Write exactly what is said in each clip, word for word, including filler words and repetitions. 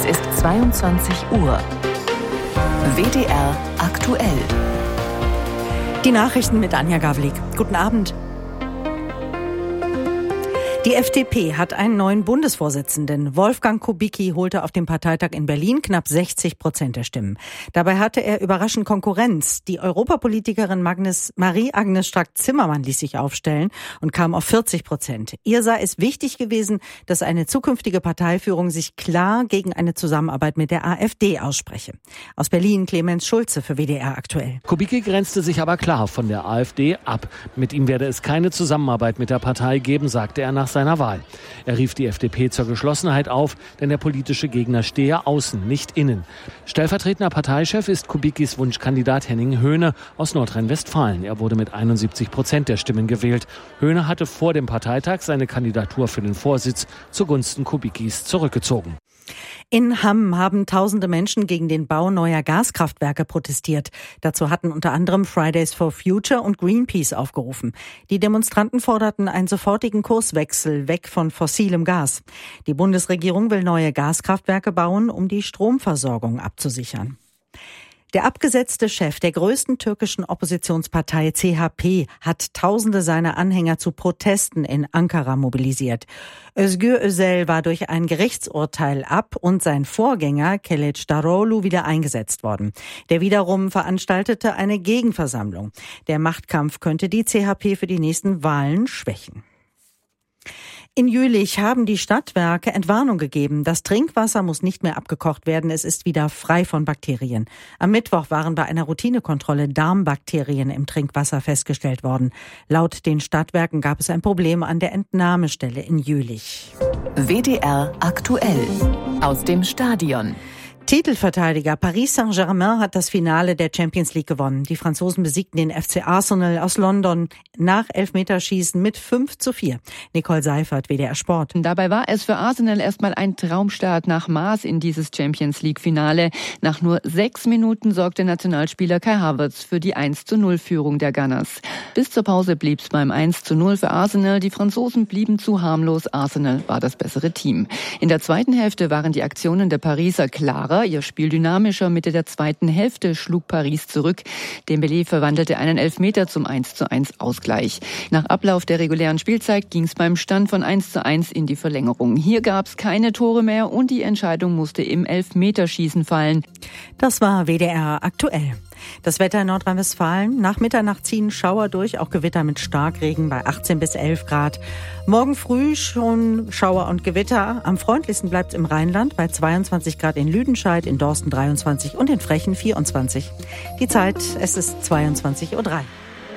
Es ist zweiundzwanzig Uhr. W D R aktuell. Die Nachrichten mit Anja Gavlik. Guten Abend. Die F D P hat einen neuen Bundesvorsitzenden. Wolfgang Kubicki holte auf dem Parteitag in Berlin knapp sechzig Prozent der Stimmen. Dabei hatte er überraschend Konkurrenz. Die Europapolitikerin Magnus, Marie-Agnes Strack-Zimmermann ließ sich aufstellen und kam auf vierzig Prozent. Ihr sei es wichtig gewesen, dass eine zukünftige Parteiführung sich klar gegen eine Zusammenarbeit mit der AfD ausspreche. Aus Berlin Clemens Schulze für W D R aktuell. Kubicki grenzte sich aber klar von der AfD ab. Mit ihm werde es keine Zusammenarbeit mit der Partei geben, sagte er nach seiner Wahl. Er rief die F D P zur Geschlossenheit auf, denn der politische Gegner stehe außen, nicht innen. Stellvertretender Parteichef ist Kubickis Wunschkandidat Henning Höhne aus Nordrhein-Westfalen. Er wurde mit einundsiebzig Prozent der Stimmen gewählt. Höhne hatte vor dem Parteitag seine Kandidatur für den Vorsitz zugunsten Kubickis zurückgezogen. In Hamm haben tausende Menschen gegen den Bau neuer Gaskraftwerke protestiert. Dazu hatten unter anderem Fridays for Future und Greenpeace aufgerufen. Die Demonstranten forderten einen sofortigen Kurswechsel weg von fossilem Gas. Die Bundesregierung will neue Gaskraftwerke bauen, um die Stromversorgung abzusichern. Der abgesetzte Chef der größten türkischen Oppositionspartei C H P hat Tausende seiner Anhänger zu Protesten in Ankara mobilisiert. Özgür Özel war durch ein Gerichtsurteil ab und sein Vorgänger Kılıçdaroğlu wieder eingesetzt worden. Der wiederum veranstaltete eine Gegenversammlung. Der Machtkampf könnte die C H P für die nächsten Wahlen schwächen. In Jülich haben die Stadtwerke Entwarnung gegeben. Das Trinkwasser muss nicht mehr abgekocht werden. Es ist wieder frei von Bakterien. Am Mittwoch waren bei einer Routinekontrolle Darmbakterien im Trinkwasser festgestellt worden. Laut den Stadtwerken gab es ein Problem an der Entnahmestelle in Jülich. W D R aktuell. Aus dem Stadion. Titelverteidiger Paris Saint-Germain hat das Finale der Champions League gewonnen. Die Franzosen besiegten den F C Arsenal aus London nach Elfmeterschießen mit fünf zu vier. Nicole Seifert, W D R Sport. Dabei war es für Arsenal erstmal ein Traumstart nach Maß in dieses Champions League Finale. Nach nur sechs Minuten sorgte Nationalspieler Kai Havertz für die eins zu null Führung der Gunners. Bis zur Pause blieb es beim eins zu null für Arsenal. Die Franzosen blieben zu harmlos. Arsenal war das bessere Team. In der zweiten Hälfte waren die Aktionen der Pariser klarer. Ihr Spiel dynamischer. Mitte der zweiten Hälfte schlug Paris zurück. Dembélé verwandelte einen Elfmeter zum eins zu eins Ausgleich. Nach Ablauf der regulären Spielzeit ging es beim Stand von eins zu eins in die Verlängerung. Hier gab es keine Tore mehr und die Entscheidung musste im Elfmeterschießen fallen. Das war W D R aktuell. Das Wetter in Nordrhein-Westfalen. Nach Mitternacht ziehen Schauer durch, auch Gewitter mit Starkregen bei achtzehn bis elf Grad. Morgen früh schon Schauer und Gewitter. Am freundlichsten bleibt es im Rheinland bei zweiundzwanzig Grad in Lüdenscheid, in Dorsten dreiundzwanzig und in Frechen vierundzwanzig. Die Zeit, es ist zweiundzwanzig Uhr drei.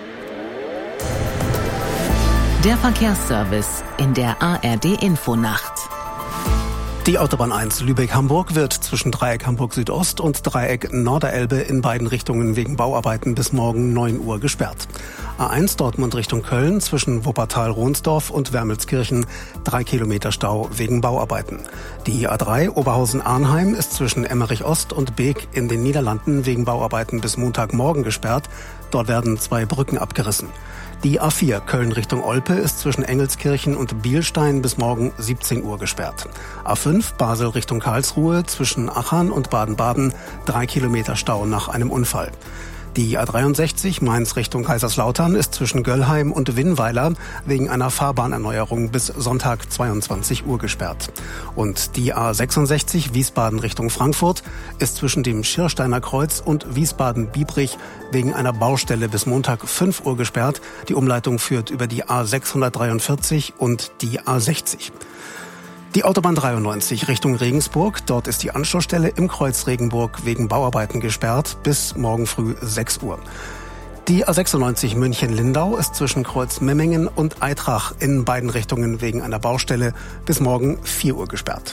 Der Verkehrsservice in der A R D-Infonacht. Die Autobahn eins Lübeck-Hamburg wird zwischen Dreieck Hamburg-Südost und Dreieck Norderelbe in beiden Richtungen wegen Bauarbeiten bis morgen neun Uhr gesperrt. A eins Dortmund Richtung Köln zwischen Wuppertal-Rohnsdorf und Wermelskirchen drei Kilometer Stau wegen Bauarbeiten. Die A drei Oberhausen-Arnheim ist zwischen Emmerich-Ost und Beek in den Niederlanden wegen Bauarbeiten bis Montagmorgen gesperrt. Dort werden zwei Brücken abgerissen. Die A vier Köln Richtung Olpe ist zwischen Engelskirchen und Bielstein bis morgen siebzehn Uhr gesperrt. A fünf Basel Richtung Karlsruhe zwischen Achern und Baden-Baden drei Kilometer Stau nach einem Unfall. Die A dreiundsechzig Mainz Richtung Kaiserslautern ist zwischen Göllheim und Winnweiler wegen einer Fahrbahnerneuerung bis Sonntag zweiundzwanzig Uhr gesperrt. Und die A sechsundsechzig Wiesbaden Richtung Frankfurt ist zwischen dem Schiersteiner Kreuz und Wiesbaden-Biebrich wegen einer Baustelle bis Montag fünf Uhr gesperrt. Die Umleitung führt über die A sechshundertdreiundvierzig und die A sechzig. Die Autobahn dreiundneunzig Richtung Regensburg, dort ist die Anschlussstelle im Kreuz Regenburg wegen Bauarbeiten gesperrt bis morgen früh sechs Uhr. Die A sechsundneunzig München-Lindau ist zwischen Kreuz Memmingen und Eitrach in beiden Richtungen wegen einer Baustelle bis morgen vier Uhr gesperrt.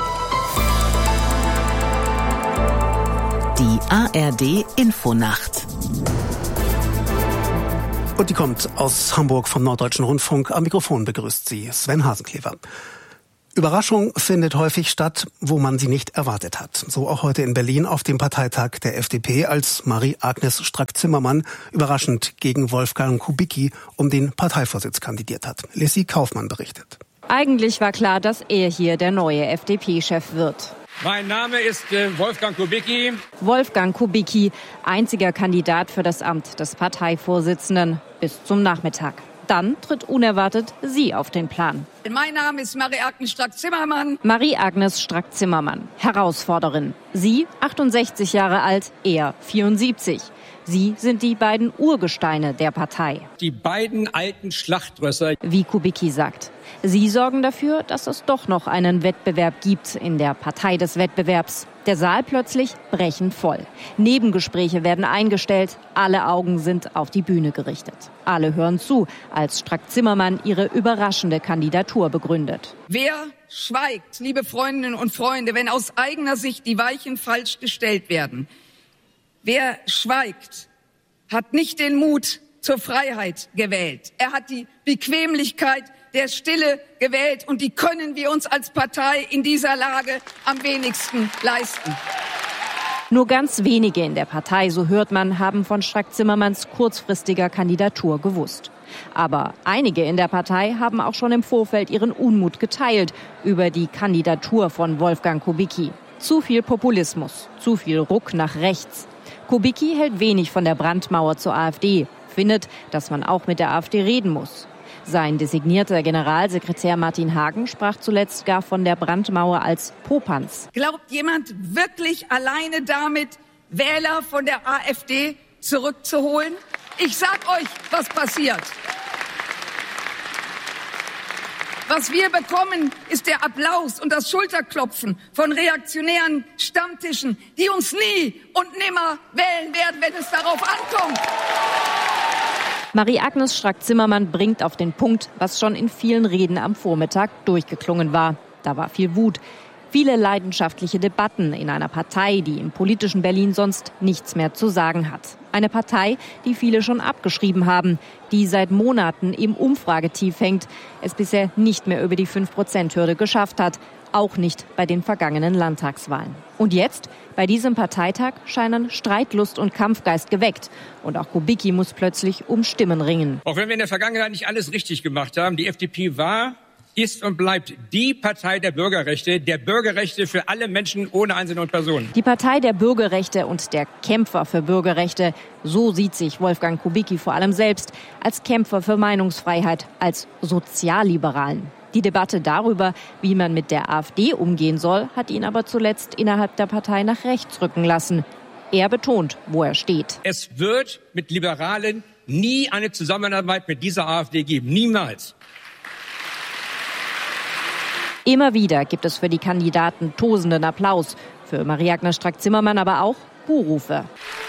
Die A R D-Infonacht. Und die kommt aus Hamburg vom Norddeutschen Rundfunk. Am Mikrofon begrüßt sie Sven Hasenklever. Überraschung findet häufig statt, wo man sie nicht erwartet hat. So auch heute in Berlin auf dem Parteitag der F D P, als Marie-Agnes Strack-Zimmermann überraschend gegen Wolfgang Kubicki um den Parteivorsitz kandidiert hat. Lissy Kaufmann berichtet. Eigentlich war klar, dass er hier der neue F D P-Chef wird. Mein Name ist äh, Wolfgang Kubicki. Wolfgang Kubicki, einziger Kandidat für das Amt des Parteivorsitzenden bis zum Nachmittag. Dann tritt unerwartet sie auf den Plan. Mein Name ist Marie-Agnes Strack-Zimmermann. Marie-Agnes Strack-Zimmermann, Herausforderin. Sie, achtundsechzig Jahre alt, er vierundsiebzig. Sie sind die beiden Urgesteine der Partei. Die beiden alten Schlachtrösser. Wie Kubicki sagt. Sie sorgen dafür, dass es doch noch einen Wettbewerb gibt in der Partei des Wettbewerbs. Der Saal plötzlich brechend voll. Nebengespräche werden eingestellt. Alle Augen sind auf die Bühne gerichtet. Alle hören zu, als Strack-Zimmermann ihre überraschende Kandidatur begründet. Wer schweigt, liebe Freundinnen und Freunde, wenn aus eigener Sicht die Weichen falsch gestellt werden? Wer schweigt, hat nicht den Mut zur Freiheit gewählt. Er hat die Bequemlichkeit der Stille gewählt und die können wir uns als Partei in dieser Lage am wenigsten leisten. Nur ganz wenige in der Partei, so hört man, haben von Strack-Zimmermanns kurzfristiger Kandidatur gewusst. Aber einige in der Partei haben auch schon im Vorfeld ihren Unmut geteilt über die Kandidatur von Wolfgang Kubicki. Zu viel Populismus, zu viel Ruck nach rechts. Kubicki hält wenig von der Brandmauer zur AfD, findet, dass man auch mit der AfD reden muss. Sein designierter Generalsekretär Martin Hagen sprach zuletzt gar von der Brandmauer als Popanz. Glaubt jemand wirklich alleine damit, Wähler von der AfD zurückzuholen? Ich sag euch, was passiert. Was wir bekommen, ist der Applaus und das Schulterklopfen von reaktionären Stammtischen, die uns nie und nimmer wählen werden, wenn es darauf ankommt. Marie-Agnes Strack-Zimmermann bringt auf den Punkt, was schon in vielen Reden am Vormittag durchgeklungen war. Da war viel Wut. Viele leidenschaftliche Debatten in einer Partei, die im politischen Berlin sonst nichts mehr zu sagen hat. Eine Partei, die viele schon abgeschrieben haben, die seit Monaten im Umfragetief hängt, es bisher nicht mehr über die fünf Prozent Hürde geschafft hat, auch nicht bei den vergangenen Landtagswahlen. Und jetzt, bei diesem Parteitag, scheinen Streitlust und Kampfgeist geweckt. Und auch Kubicki muss plötzlich um Stimmen ringen. Auch wenn wir in der Vergangenheit nicht alles richtig gemacht haben, die F D P war, ist und bleibt die Partei der Bürgerrechte, der Bürgerrechte für alle Menschen ohne Einzelne und Personen. Die Partei der Bürgerrechte und der Kämpfer für Bürgerrechte, so sieht sich Wolfgang Kubicki vor allem selbst, als Kämpfer für Meinungsfreiheit, als Sozialliberalen. Die Debatte darüber, wie man mit der AfD umgehen soll, hat ihn aber zuletzt innerhalb der Partei nach rechts rücken lassen. Er betont, wo er steht. Es wird mit Liberalen nie eine Zusammenarbeit mit dieser AfD geben. Niemals. Immer wieder gibt es für die Kandidaten tosenden Applaus. Für Marie-Agnes Strack-Zimmermann aber auch Buhrufe.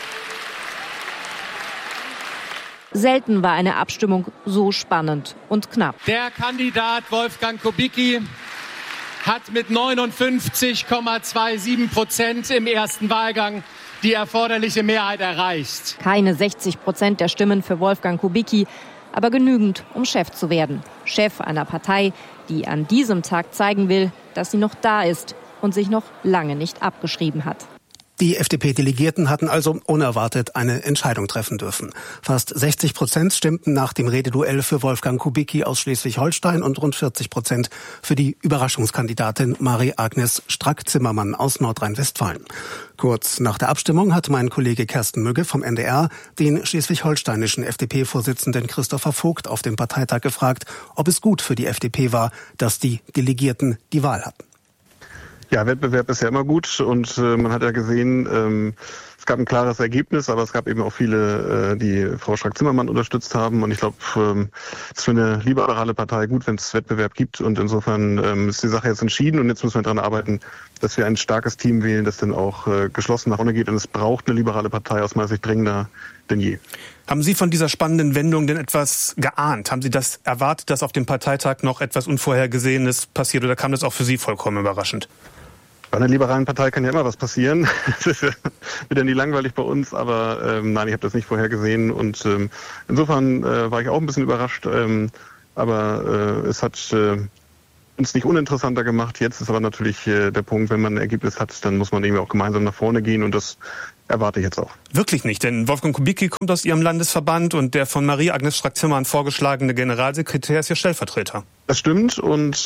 Selten war eine Abstimmung so spannend und knapp. Der Kandidat Wolfgang Kubicki hat mit neunundfünfzig Komma siebenundzwanzig Prozent im ersten Wahlgang die erforderliche Mehrheit erreicht. Keine sechzig Prozent der Stimmen für Wolfgang Kubicki, aber genügend, um Chef zu werden. Chef einer Partei, die an diesem Tag zeigen will, dass sie noch da ist und sich noch lange nicht abgeschrieben hat. Die F D P-Delegierten hatten also unerwartet eine Entscheidung treffen dürfen. Fast sechzig Prozent stimmten nach dem Rededuell für Wolfgang Kubicki aus Schleswig-Holstein und rund vierzig Prozent für die Überraschungskandidatin Marie-Agnes Strack-Zimmermann aus Nordrhein-Westfalen. Kurz nach der Abstimmung hat mein Kollege Kersten Mügge vom N D R den schleswig-holsteinischen F D P-Vorsitzenden Christopher Vogt auf dem Parteitag gefragt, ob es gut für die F D P war, dass die Delegierten die Wahl hatten. Ja, Wettbewerb ist ja immer gut und äh, man hat ja gesehen, ähm, es gab ein klares Ergebnis, aber es gab eben auch viele, äh, die Frau Strack-Zimmermann unterstützt haben und ich glaube, ähm, es ist für eine liberale Partei gut, wenn es Wettbewerb gibt und insofern ähm, ist die Sache jetzt entschieden und jetzt müssen wir daran arbeiten, dass wir ein starkes Team wählen, das dann auch äh, geschlossen nach vorne geht und es braucht eine liberale Partei aus meiner Sicht dringender denn je. Haben Sie von dieser spannenden Wendung denn etwas geahnt? Haben Sie das erwartet, dass auf dem Parteitag noch etwas Unvorhergesehenes passiert oder kam das auch für Sie vollkommen überraschend? Bei einer liberalen Partei kann ja immer was passieren. Das ist ja wieder nie langweilig bei uns, aber ähm, nein, ich habe das nicht vorhergesehen und ähm, insofern äh, war ich auch ein bisschen überrascht, ähm, aber äh, es hat äh, uns nicht uninteressanter gemacht. Jetzt ist aber natürlich äh, der Punkt, wenn man ein Ergebnis hat, dann muss man irgendwie auch gemeinsam nach vorne gehen und das erwarte ich jetzt auch. Wirklich nicht, denn Wolfgang Kubicki kommt aus Ihrem Landesverband und der von Marie-Agnes Strack-Zimmermann vorgeschlagene Generalsekretär ist Ihr Stellvertreter. Das stimmt und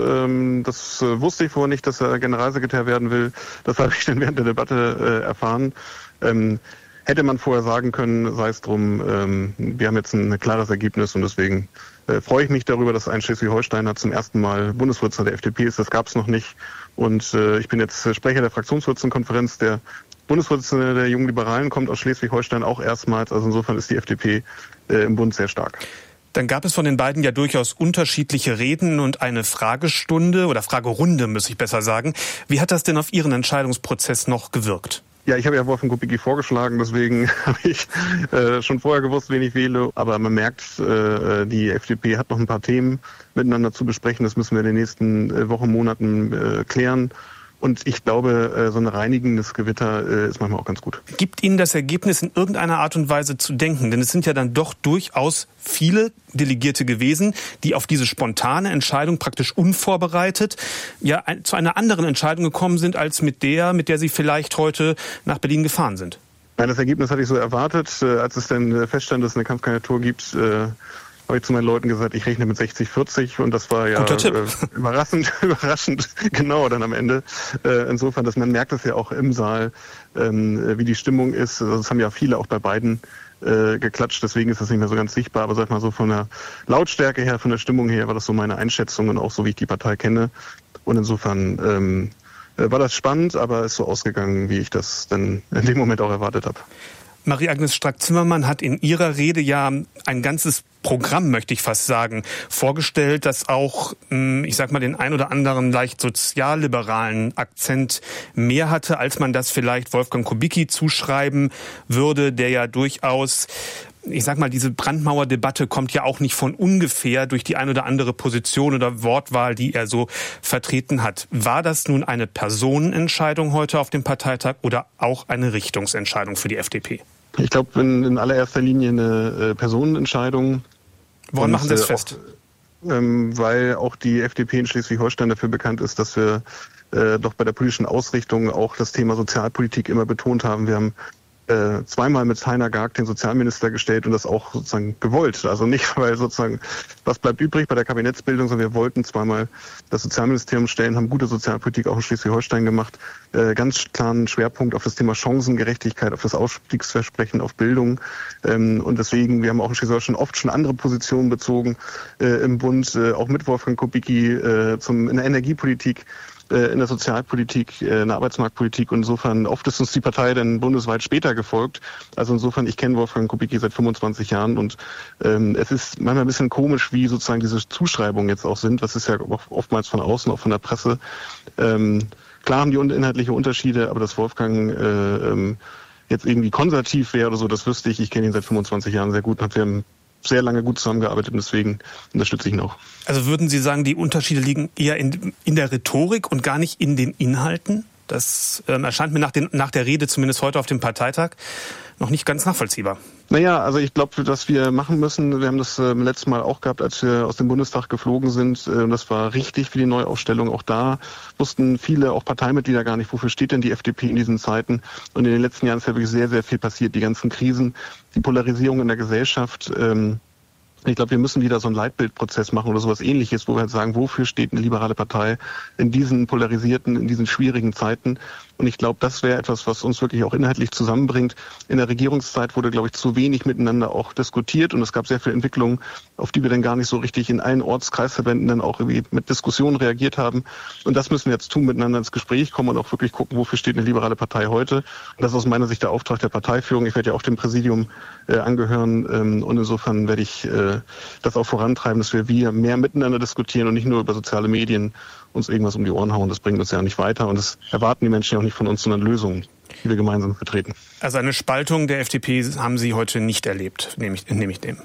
äh, das äh, wusste ich vorher nicht, dass er Generalsekretär werden will. Das habe ich dann während der Debatte äh, erfahren. Ähm, hätte man vorher sagen können, sei es drum, ähm, wir haben jetzt ein klares Ergebnis und deswegen äh, freue ich mich darüber, dass ein Schleswig-Holsteiner zum ersten Mal Bundesvorsitzender der F D P ist. Das gab es noch nicht und äh, ich bin jetzt Sprecher der Fraktionsvorsitzendenkonferenz. Der Bundesvorsitzende der Jungen Liberalen kommt aus Schleswig-Holstein auch erstmals. Also insofern ist die F D P äh, im Bund sehr stark. Dann gab es von den beiden ja durchaus unterschiedliche Reden und eine Fragestunde oder Fragerunde, muss ich besser sagen. Wie hat das denn auf Ihren Entscheidungsprozess noch gewirkt? Ja, ich habe ja Wolfgang Kubicki vorgeschlagen, deswegen habe ich äh, schon vorher gewusst, wen ich wähle. Aber man merkt, äh, die F D P hat noch ein paar Themen miteinander zu besprechen. Das müssen wir in den nächsten äh, Wochen, Monaten äh, klären. Und ich glaube, so ein reinigendes Gewitter ist manchmal auch ganz gut. Gibt Ihnen das Ergebnis in irgendeiner Art und Weise zu denken? Denn es sind ja dann doch durchaus viele Delegierte gewesen, die auf diese spontane Entscheidung praktisch unvorbereitet ja zu einer anderen Entscheidung gekommen sind, als mit der, mit der Sie vielleicht heute nach Berlin gefahren sind. Nein, das Ergebnis hatte ich so erwartet. Als es dann feststand, dass es eine Kampfkandidatur gibt, habe ich zu meinen Leuten gesagt, ich rechne mit sechzig vierzig und das war ja äh, überraschend, überraschend genau dann am Ende. Äh, insofern, dass man merkt es ja auch im Saal, ähm, wie die Stimmung ist. Also das haben ja viele auch bei beiden äh, geklatscht, deswegen ist das nicht mehr so ganz sichtbar. Aber sag mal so von der Lautstärke her, von der Stimmung her war das so meine Einschätzung und auch so, wie ich die Partei kenne. Und insofern ähm, war das spannend, aber ist so ausgegangen, wie ich das dann in dem Moment auch erwartet habe. Marie-Agnes Strack-Zimmermann hat in ihrer Rede ja ein ganzes Programm, möchte ich fast sagen, vorgestellt, das auch, ich sag mal, den ein oder anderen leicht sozialliberalen Akzent mehr hatte, als man das vielleicht Wolfgang Kubicki zuschreiben würde, der ja durchaus, ich sag mal, diese Brandmauerdebatte kommt ja auch nicht von ungefähr durch die ein oder andere Position oder Wortwahl, die er so vertreten hat. War das nun eine Personenentscheidung heute auf dem Parteitag oder auch eine Richtungsentscheidung für die F D P? Ich glaube, in, in allererster Linie eine äh, Personenentscheidung. Woran machen Sie das fest? Auch, ähm, weil auch die F D P in Schleswig-Holstein dafür bekannt ist, dass wir äh, doch bei der politischen Ausrichtung auch das Thema Sozialpolitik immer betont haben. Wir haben äh, zweimal mit Heiner Gag den Sozialminister gestellt und das auch sozusagen gewollt. Also nicht, weil sozusagen, was bleibt übrig bei der Kabinettsbildung, sondern wir wollten zweimal das Sozialministerium stellen, haben gute Sozialpolitik auch in Schleswig-Holstein gemacht. Äh, ganz klaren Schwerpunkt auf das Thema Chancengerechtigkeit, auf das Ausstiegsversprechen, auf Bildung. Ähm, und deswegen, wir haben auch in Schleswig-Holstein oft schon andere Positionen bezogen äh, im Bund, äh, auch mit Wolfgang Kubicki äh, zum, in der Energiepolitik, in der Sozialpolitik, in der Arbeitsmarktpolitik und insofern oft ist uns die Partei dann bundesweit später gefolgt. Also insofern, ich kenne Wolfgang Kubicki seit fünfundzwanzig Jahren und ähm, es ist manchmal ein bisschen komisch, wie sozusagen diese Zuschreibungen jetzt auch sind. Das ist ja oftmals von außen, auch von der Presse. Ähm, klar haben die inhaltliche Unterschiede, aber dass Wolfgang äh, ähm, jetzt irgendwie konservativ wäre oder so, das wüsste ich. Ich kenne ihn seit fünfundzwanzig Jahren sehr gut und wir haben sehr lange gut zusammengearbeitet und deswegen unterstütze ich ihn auch. Also würden Sie sagen, die Unterschiede liegen eher in, in der Rhetorik und gar nicht in den Inhalten? Das ähm, erscheint mir nach, den, nach der Rede, zumindest heute auf dem Parteitag, noch nicht ganz nachvollziehbar. Naja, also ich glaube, was wir machen müssen, wir haben das äh, letztes Mal auch gehabt, als wir aus dem Bundestag geflogen sind. Äh, das war richtig für die Neuaufstellung. Auch da wussten viele, auch Parteimitglieder gar nicht, wofür steht denn die F D P in diesen Zeiten. Und in den letzten Jahren ist ja wirklich sehr, sehr viel passiert. Die ganzen Krisen, die Polarisierung in der Gesellschaft. Ähm, Ich glaube, wir müssen wieder so einen Leitbildprozess machen oder sowas Ähnliches, wo wir halt sagen, wofür steht eine liberale Partei in diesen polarisierten, in diesen schwierigen Zeiten. Und ich glaube, das wäre etwas, was uns wirklich auch inhaltlich zusammenbringt. In der Regierungszeit wurde, glaube ich, zu wenig miteinander auch diskutiert und es gab sehr viele Entwicklungen, auf die wir dann gar nicht so richtig in allen Ortskreisverbänden dann auch irgendwie mit Diskussionen reagiert haben. Und das müssen wir jetzt tun, miteinander ins Gespräch kommen und auch wirklich gucken, wofür steht eine liberale Partei heute. Und das ist aus meiner Sicht der Auftrag der Parteiführung. Ich werde ja auch dem Präsidium äh, angehören ähm, und insofern werde ich äh, das auch vorantreiben, dass wir, wir mehr miteinander diskutieren und nicht nur über soziale Medien uns irgendwas um die Ohren hauen. Das bringt uns ja nicht weiter und das erwarten die Menschen ja auch nicht von uns, sondern Lösungen, die wir gemeinsam vertreten. Also eine Spaltung der F D P haben Sie heute nicht erlebt, nehme ich, nehme ich dem.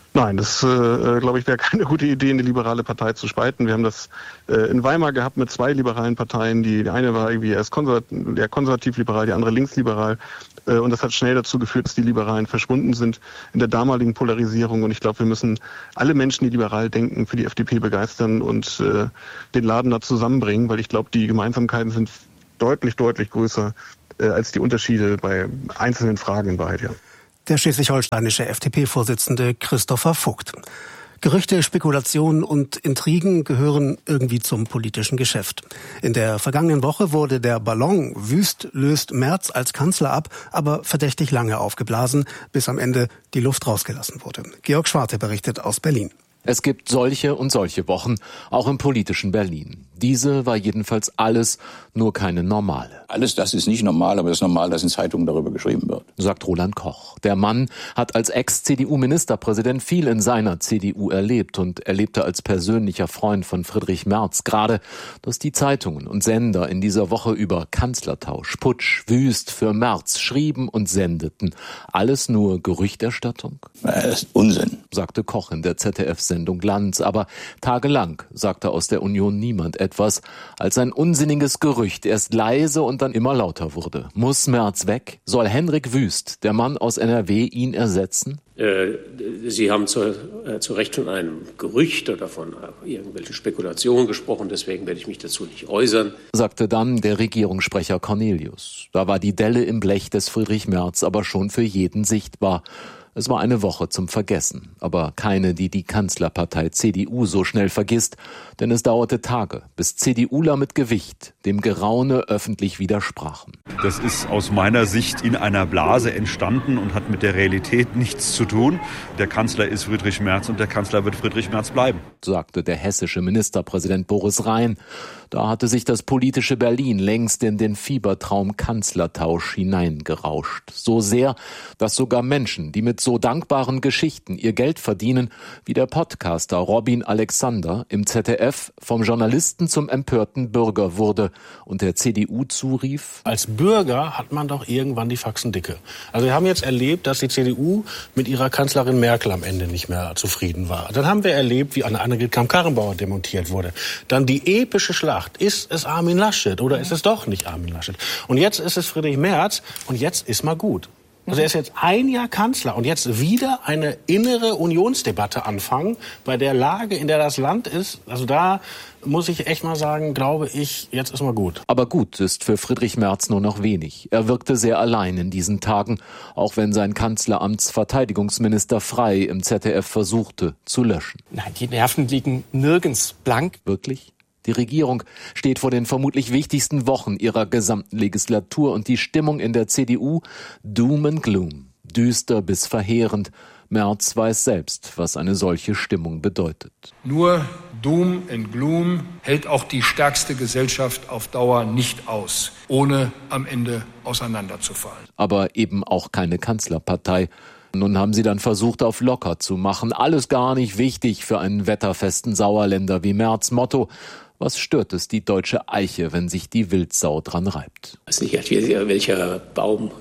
Nein, das, äh, glaube ich, wäre keine gute Idee, eine liberale Partei zu spalten. Wir haben das äh, in Weimar gehabt mit zwei liberalen Parteien. Die, die eine war irgendwie erst konservativ, eher konservativ-liberal, die andere linksliberal. Äh, und das hat schnell dazu geführt, dass die Liberalen verschwunden sind in der damaligen Polarisierung. Und ich glaube, wir müssen alle Menschen, die liberal denken, für die F D P begeistern und äh, den Laden da zusammenbringen, weil ich glaube, die Gemeinsamkeiten sind deutlich, deutlich größer äh, als die Unterschiede bei einzelnen Fragen in Wahrheit, ja. Der schleswig-holsteinische F D P-Vorsitzende Christopher Vogt. Gerüchte, Spekulationen und Intrigen gehören irgendwie zum politischen Geschäft. In der vergangenen Woche wurde der Ballon Wüst löst Merz als Kanzler ab, aber verdächtig lange aufgeblasen, bis am Ende die Luft rausgelassen wurde. Georg Schwarte berichtet aus Berlin. Es gibt solche und solche Wochen, auch im politischen Berlin. Diese war jedenfalls alles, nur keine normale. Alles das ist nicht normal, aber es ist normal, dass in Zeitungen darüber geschrieben wird, sagt Roland Koch. Der Mann hat als Ex-C D U-Ministerpräsident viel in seiner C D U erlebt und erlebte als persönlicher Freund von Friedrich Merz gerade, dass die Zeitungen und Sender in dieser Woche über Kanzlertausch, Putsch, Wüst für Merz schrieben und sendeten. Alles nur Gerüchterstattung? Das ist Unsinn, sagte Koch in der Z D F-Sendung Glanz. Aber tagelang sagte aus der Union niemand etwas, als ein unsinniges Gerücht erst leise und dann immer lauter wurde. Muss Merz weg? Soll Henrik Wüst, der Mann aus N R W, ihn ersetzen? Äh, Sie haben zu, äh, zu Recht von einem Gerücht oder von äh, irgendwelchen Spekulationen gesprochen, deswegen werde ich mich dazu nicht äußern, sagte dann der Regierungssprecher Cornelius. Da war die Delle im Blech des Friedrich Merz aber schon für jeden sichtbar. Es war eine Woche zum Vergessen, aber keine, die die Kanzlerpartei C D U so schnell vergisst, denn es dauerte Tage, bis CDUler mit Gewicht dem Geraune öffentlich widersprachen. Das ist aus meiner Sicht in einer Blase entstanden und hat mit der Realität nichts zu tun. Der Kanzler ist Friedrich Merz und der Kanzler wird Friedrich Merz bleiben, sagte der hessische Ministerpräsident Boris Rhein. Da hatte sich das politische Berlin längst in den Fiebertraum Kanzlertausch hineingerauscht. So sehr, dass sogar Menschen, die mit so dankbaren Geschichten ihr Geld verdienen, wie der Podcaster Robin Alexander im Z D F vom Journalisten zum empörten Bürger wurde und der C D U zurief: Als Bürger hat man doch irgendwann die Faxen dicke. Also wir haben jetzt erlebt, dass die C D U mit ihrer Kanzlerin Merkel am Ende nicht mehr zufrieden war. Dann haben wir erlebt, wie Annegret Kramp-Karrenbauer demontiert wurde. Dann die epische Schlacht. Ist es Armin Laschet oder ist es doch nicht Armin Laschet? Und jetzt ist es Friedrich Merz und jetzt ist mal gut. Also er ist jetzt ein Jahr Kanzler und jetzt wieder eine innere Unionsdebatte anfangen, bei der Lage, in der das Land ist. Also da muss ich echt mal sagen, glaube ich, jetzt ist mal gut. Aber gut ist für Friedrich Merz nur noch wenig. Er wirkte sehr allein in diesen Tagen, auch wenn sein Kanzleramtsverteidigungsminister Frey im Z D F versuchte zu löschen. Nein, die Nerven liegen nirgends blank. Wirklich? Die Regierung steht vor den vermutlich wichtigsten Wochen ihrer gesamten Legislatur und die Stimmung in der C D U Doom and Gloom, düster bis verheerend. Merz weiß selbst, was eine solche Stimmung bedeutet. Nur Doom and Gloom hält auch die stärkste Gesellschaft auf Dauer nicht aus, ohne am Ende auseinanderzufallen. Aber eben auch keine Kanzlerpartei. Nun haben sie dann versucht, auf locker zu machen. Alles gar nicht wichtig für einen wetterfesten Sauerländer wie Merz. Motto: Was stört es die deutsche Eiche, wenn sich die Wildsau dran reibt? Ich weiß nicht, welcher Baumart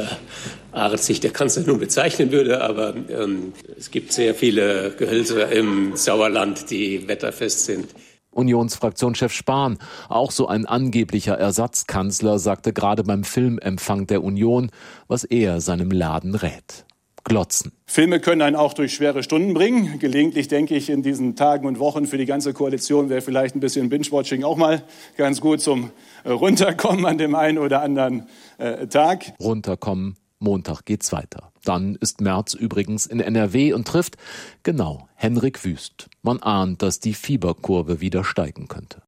äh, sich der Kanzler nun bezeichnen würde, aber ähm, es gibt sehr viele Gehölze im Sauerland, die wetterfest sind. Unionsfraktionschef Spahn, auch so ein angeblicher Ersatzkanzler, sagte gerade beim Filmempfang der Union, was er seinem Laden rät: Glotzen. Filme können einen auch durch schwere Stunden bringen. Gelegentlich denke ich, in diesen Tagen und Wochen für die ganze Koalition wäre vielleicht ein bisschen Binge-Watching auch mal ganz gut zum Runterkommen an dem einen oder anderen äh, Tag. Runterkommen, Montag geht's weiter. Dann ist Merz übrigens in N R W und trifft, genau, Henrik Wüst. Man ahnt, dass die Fieberkurve wieder steigen könnte.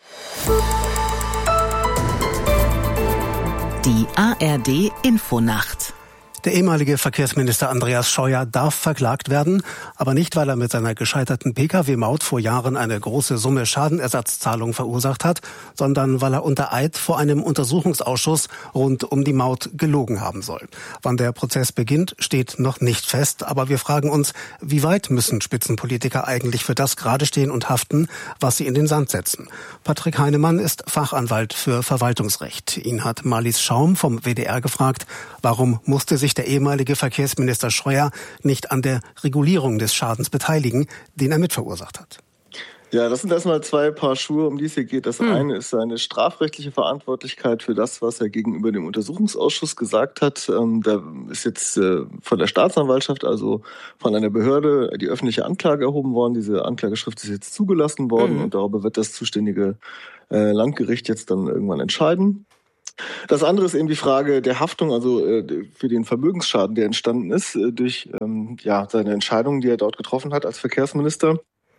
Die A R D Infonacht. Der ehemalige Verkehrsminister Andreas Scheuer darf verklagt werden, aber nicht, weil er mit seiner gescheiterten Pkw-Maut vor Jahren eine große Summe Schadenersatzzahlung verursacht hat, sondern weil er unter Eid vor einem Untersuchungsausschuss rund um die Maut gelogen haben soll. Wann der Prozess beginnt, steht noch nicht fest, aber wir fragen uns, wie weit müssen Spitzenpolitiker eigentlich für das gerade stehen und haften, was sie in den Sand setzen? Patrick Heinemann ist Fachanwalt für Verwaltungsrecht. Ihn hat Marlies Schaum vom W D R gefragt, warum musste sich sich der ehemalige Verkehrsminister Scheuer nicht an der Regulierung des Schadens beteiligen, den er mitverursacht hat. Ja, das sind erstmal zwei Paar Schuhe, um die es hier geht. Das hm. eine ist seine strafrechtliche Verantwortlichkeit für das, was er gegenüber dem Untersuchungsausschuss gesagt hat. Ähm, da ist jetzt äh, von der Staatsanwaltschaft, also von einer Behörde, die öffentliche Anklage erhoben worden. Diese Anklageschrift ist jetzt zugelassen worden hm. und darüber wird das zuständige äh, Landgericht jetzt dann irgendwann entscheiden. Das andere ist eben die Frage der Haftung, also äh, für den Vermögensschaden, der entstanden ist äh, durch ähm, ja seine Entscheidungen, die er dort getroffen hat als Verkehrsminister.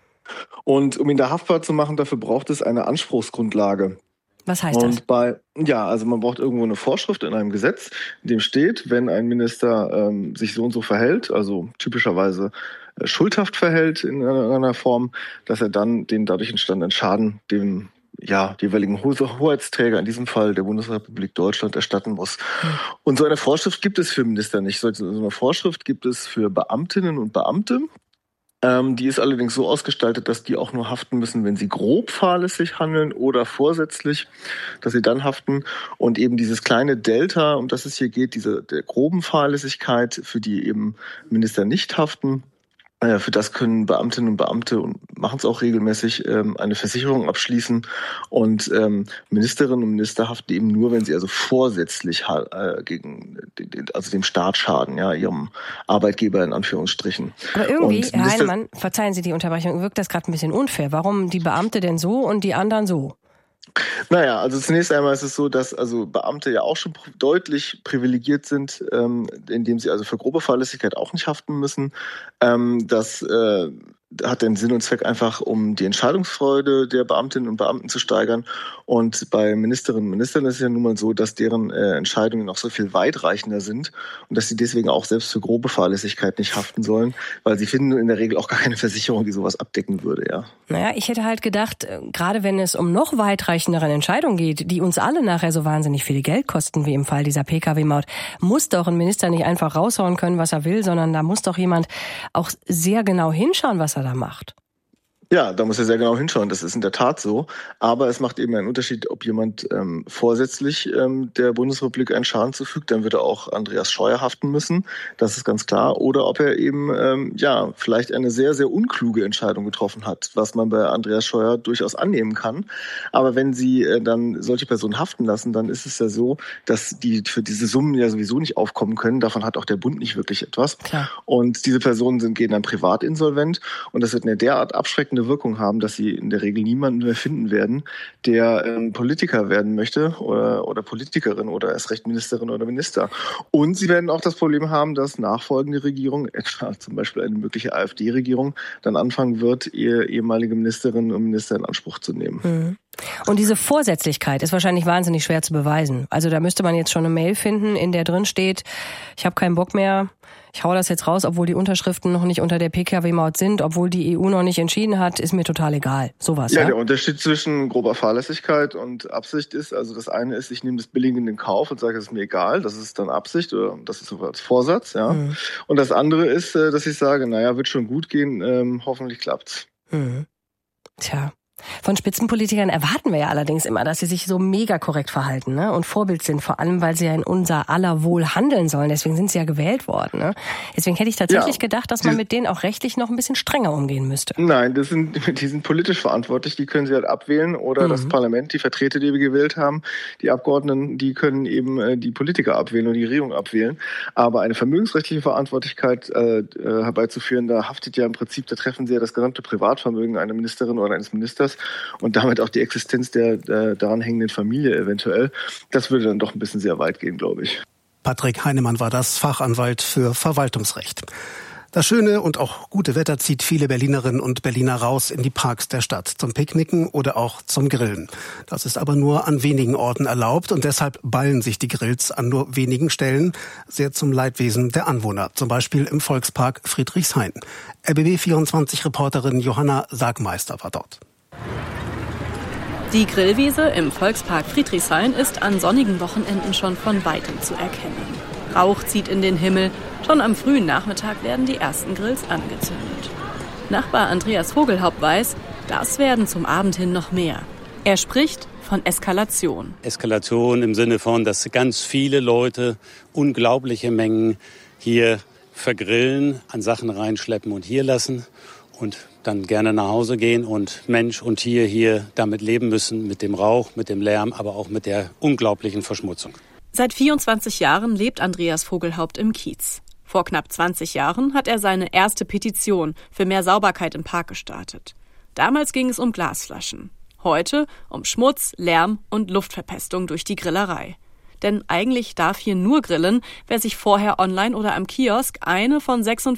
Und um ihn da haftbar zu machen, dafür braucht es eine Anspruchsgrundlage. Was heißt das? Und bei, ja, also man braucht irgendwo eine Vorschrift in einem Gesetz, in dem steht, wenn ein Minister ähm, sich so und so verhält, also typischerweise äh, schuldhaft verhält in einer, in einer Form, dass er dann den dadurch entstandenen Schaden dem ja, jeweiligen Ho- Hoheitsträger, in diesem Fall der Bundesrepublik Deutschland, erstatten muss. Mhm. Und so eine Vorschrift gibt es für Minister nicht. So eine Vorschrift gibt es für Beamtinnen und Beamte. Ähm, die ist allerdings so ausgestaltet, dass die auch nur haften müssen, wenn sie grob fahrlässig handeln oder vorsätzlich, dass sie dann haften. Und eben dieses kleine Delta, um das es hier geht, diese der groben Fahrlässigkeit, für die eben Minister nicht haften, äh, für das können Beamtinnen und Beamte, und machen es auch regelmäßig, ähm, eine Versicherung abschließen. Und ähm, Ministerinnen und Minister haften eben nur, wenn sie also vorsätzlich äh, gegen den, also dem Staat schaden, ja, ihrem Arbeitgeber in Anführungsstrichen. Aber irgendwie, Herr Heinemann, verzeihen Sie die Unterbrechung, wirkt das gerade ein bisschen unfair. Warum die Beamte denn so und die anderen so? Naja, also zunächst einmal ist es so, dass also Beamte ja auch schon deutlich privilegiert sind, ähm, indem sie also für grobe Fahrlässigkeit auch nicht haften müssen. Ähm, das äh, hat den Sinn und Zweck einfach, um die Entscheidungsfreude der Beamtinnen und Beamten zu steigern. Und bei Ministerinnen und Ministern ist es ja nun mal so, dass deren äh, Entscheidungen noch so viel weitreichender sind und dass sie deswegen auch selbst für grobe Fahrlässigkeit nicht haften sollen, weil sie finden in der Regel auch gar keine Versicherung, die sowas abdecken würde, ja. Naja, ich hätte halt gedacht, gerade wenn es um noch weitreichendere Entscheidungen geht, die uns alle nachher so wahnsinnig viel Geld kosten, wie im Fall dieser P K W-Maut, muss doch ein Minister nicht einfach raushauen können, was er will, sondern da muss doch jemand auch sehr genau hinschauen, was er da macht. Ja, da muss er sehr genau hinschauen. Das ist in der Tat so. Aber es macht eben einen Unterschied, ob jemand ähm, vorsätzlich ähm, der Bundesrepublik einen Schaden zufügt, dann wird er auch Andreas Scheuer haften müssen. Das ist ganz klar. Oder ob er eben ähm, ja vielleicht eine sehr, sehr unkluge Entscheidung getroffen hat, was man bei Andreas Scheuer durchaus annehmen kann. Aber wenn Sie äh, dann solche Personen haften lassen, dann ist es ja so, dass die für diese Summen ja sowieso nicht aufkommen können. Davon hat auch der Bund nicht wirklich etwas. Klar. Und diese Personen sind, gehen dann privat insolvent. Und das wird eine derart abschreckende Wirkung haben, dass sie in der Regel niemanden mehr finden werden, der ähm, Politiker werden möchte oder, oder Politikerin oder erst recht Ministerin oder Minister. Und sie werden auch das Problem haben, dass nachfolgende Regierungen, etwa zum Beispiel eine mögliche AfD-Regierung, dann anfangen wird, ihr ehemalige Ministerinnen und Minister in Anspruch zu nehmen. Mhm. Und diese Vorsätzlichkeit ist wahrscheinlich wahnsinnig schwer zu beweisen. Also da müsste man jetzt schon eine Mail finden, in der drin steht, ich habe keinen Bock mehr, ich hau das jetzt raus, obwohl die Unterschriften noch nicht unter der P K W-Maut sind, obwohl die E U noch nicht entschieden hat, ist mir total egal. Sowas, ja? Ja, der Unterschied zwischen grober Fahrlässigkeit und Absicht ist, also das eine ist, ich nehme das billig in den Kauf und sage, es ist mir egal, das ist dann Absicht oder das ist sogar als Vorsatz, ja. Mhm. Und das andere ist, dass ich sage, naja, wird schon gut gehen, ähm, hoffentlich klappt's. Mhm. Tja. Von Spitzenpolitikern erwarten wir ja allerdings immer, dass sie sich so mega korrekt verhalten, ne? Und Vorbild sind, vor allem, weil sie ja in unser aller Wohl handeln sollen. Deswegen sind sie ja gewählt worden. Ne? Deswegen hätte ich tatsächlich ja. gedacht, dass man mit denen auch rechtlich noch ein bisschen strenger umgehen müsste. Nein, das sind, die sind politisch verantwortlich. Die können sie halt abwählen oder mhm. das Parlament, die Vertreter, die wir gewählt haben, die Abgeordneten, die können eben die Politiker abwählen und die Regierung abwählen. Aber eine vermögensrechtliche Verantwortlichkeit äh, herbeizuführen, da haftet ja im Prinzip, da treffen sie ja das gesamte Privatvermögen einer Ministerin oder eines Ministers und damit auch die Existenz der, der daran hängenden Familie eventuell. Das würde dann doch ein bisschen sehr weit gehen, glaube ich. Patrick Heinemann war das, Fachanwalt für Verwaltungsrecht. Das schöne und auch gute Wetter zieht viele Berlinerinnen und Berliner raus in die Parks der Stadt zum Picknicken oder auch zum Grillen. Das ist aber nur an wenigen Orten erlaubt und deshalb ballen sich die Grills an nur wenigen Stellen, sehr zum Leidwesen der Anwohner, zum Beispiel im Volkspark Friedrichshain. R B B vierundzwanzig-Reporterin Johanna Sagmeister war dort. Die Grillwiese im Volkspark Friedrichshain ist an sonnigen Wochenenden schon von Weitem zu erkennen. Rauch zieht in den Himmel. Schon am frühen Nachmittag werden die ersten Grills angezündet. Nachbar Andreas Vogelhaupt weiß, das werden zum Abend hin noch mehr. Er spricht von Eskalation. Eskalation im Sinne von, dass ganz viele Leute unglaubliche Mengen hier vergrillen, an Sachen reinschleppen und hier lassen und dann gerne nach Hause gehen und Mensch und Tier hier damit leben müssen, mit dem Rauch, mit dem Lärm, aber auch mit der unglaublichen Verschmutzung. Seit vierundzwanzig Jahren lebt Andreas Vogelhaupt im Kiez. Vor knapp zwanzig Jahren hat er seine erste Petition für mehr Sauberkeit im Park gestartet. Damals ging es um Glasflaschen. Heute um Schmutz, Lärm und Luftverpestung durch die Grillerei. Denn eigentlich darf hier nur grillen, wer sich vorher online oder am Kiosk eine von sechsundvierzig